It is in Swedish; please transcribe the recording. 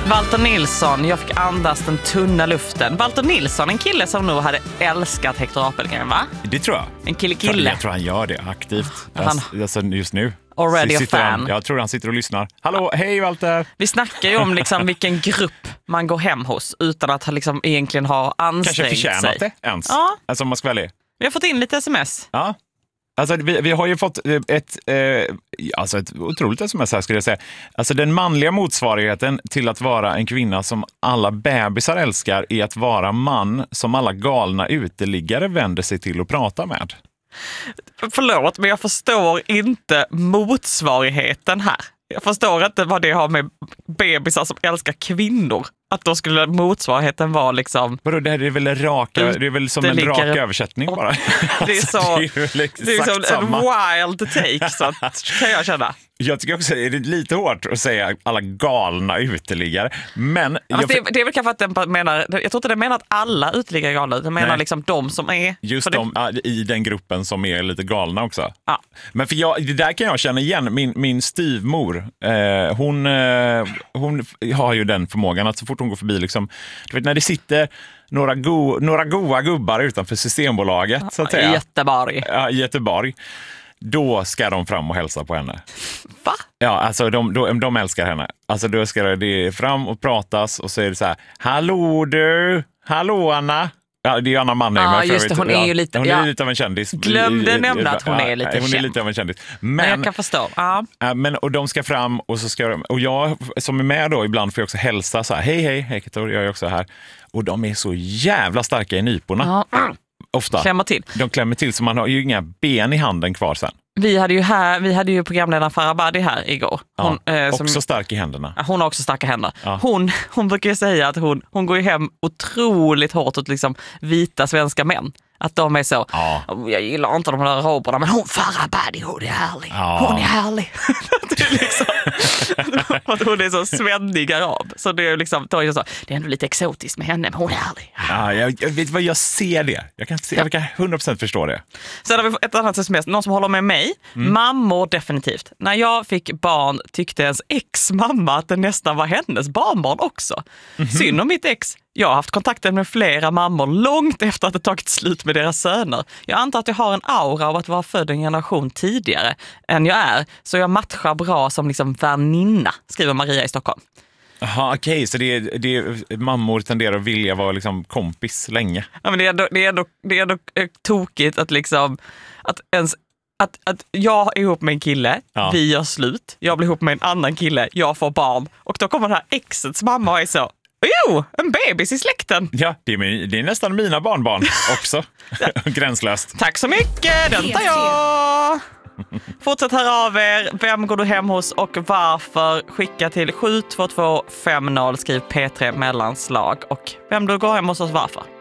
Walter Nilsson, jag fick andas den tunna luften. Walter Nilsson, en kille som nog hade älskat Hector Apelgren, va? Det tror jag. En kille. Jag tror han gör det aktivt. Alltså just nu. Already a fan. Jag tror han sitter och lyssnar. Hallå, hej Walter! Vi snackar ju om liksom vilken grupp man går hem hos utan att liksom egentligen ha ansträngt sig. Kanske förtjänat det ens. Ja. Alltså om man ska välja. Vi har fått in lite sms. Ja. Alltså vi har ju fått ett otroligt sms här skulle jag säga. Alltså den manliga motsvarigheten till att vara en kvinna som alla bebisar älskar är att vara man som alla galna uteliggare vänder sig till och pratar med. Förlåt, men jag förstår inte motsvarigheten här. Jag förstår inte vad det har med bebisar som älskar kvinnor. Att då skulle motsvarigheten vara liksom... Vadå, det här är väl raka, det är väl som en rak översättning bara. Det är så... Det är liksom en wild take, så kan jag känna. Jag tycker också att det är lite hårt att säga alla galna uteliggare. Men det är väl kanske att den menar... Jag tror inte den menar att alla uteliggare är galna. Den menar liksom de som är... Just de i den gruppen som är lite galna också. Ja. Men för det där kan jag känna igen. Min styvmor, hon har ju den förmågan att så fort hon går förbi liksom, du vet när det sitter några goa gubbar utanför Systembolaget så att säga. I Göteborg. Då ska de fram och hälsa på henne. Va? Ja, alltså de älskar henne. Alltså då ska det fram och pratas och så är det så här: hallå du, hallå Anna. Ja, det är Anna Mannheim. Ja, just det, hon är ju lite... Hon är lite av en kändis. Glömde nämna att hon är lite känd. Hon är lite av en kändis. Men jag kan förstå. Ja. Och de ska fram och så ska de... Och jag som är med då ibland får jag också hälsa så här: hej Hector, jag är också här. Och de är så jävla starka i nyporna. Ja. Ofta. Klämmer till. De klämmer till så man har ju inga ben i handen kvar sen. Vi hade ju programledaren Farah Abadi här igår. Hon, också stark i händerna. Hon har också starka händer. Ja. Hon brukar ju säga att hon går ju hem otroligt hårt åt liksom vita svenska män. Att de är så, jag gillar inte de där araberna, men Farah Abadi, hon är härlig. Ja. Hon är härlig. Det är liksom, att hon är så svennig arab. Så det är liksom, då är det så, det är ändå lite exotiskt med henne, men hon är härlig. Ja, jag vet vad, jag ser det. Jag kan 100% förstå det. Sen har vi ett annat sms, någon som håller med mig. Mammor definitivt. När jag fick barn tyckte ens ex-mamma att det nästan var hennes barnbarn också. Synd om mitt ex. Jag har haft kontakter med flera mammor långt efter att det tagit slut med deras söner. Jag antar att jag har en aura av att vara född en generation tidigare än jag är. Så jag matchar bra som liksom väninna, skriver Maria i Stockholm. Jaha, okej. Så det mammor tenderar att vilja vara liksom kompis länge. Ja, men det är ändå tokigt att liksom... Att jag är ihop med en kille, vi gör slut. Jag blir ihop med en annan kille, jag får barn. Och då kommer det här exets mamma och är så... en bebis i släkten. Ja, det är nästan mina barnbarn också. Gränslöst. Tack så mycket, den tar jag. Fortsätt höra av er. Vem går du hem hos och varför? Skicka till 72250, skriv P3 mellanslag. Och vem du går hem hos och varför.